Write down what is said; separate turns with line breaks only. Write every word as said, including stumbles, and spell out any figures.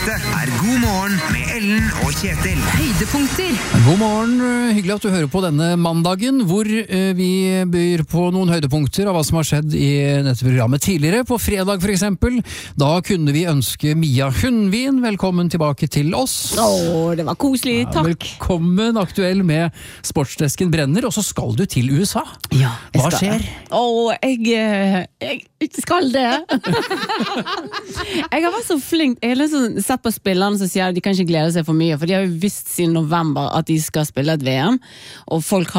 Dette er God morgen med Ellen og Kjetil.
Høydepunkter.
God morgen, hyggelig at du hører på denne mandagen, hvor vi byr på noen høydepunkter av hva som har skjedd i dette programmet tidligere. På fredag for eksempel, da kunne vi ønske Mia Hundvin velkommen tilbake til oss.
Åh, det var koselig, takk.
Velkommen, aktuell med Sportsdesken brenner, og så skal du til U S A.
Ja, jeg
Hva
skal.
skjer?
Åh, jeg, jeg skal det. Jeg har vært så flink. Jeg har liksom sett på spillerne som sier at de kan ikke glede seg for mye, for de har jo visst siden november at de skal spille et V M, og folk har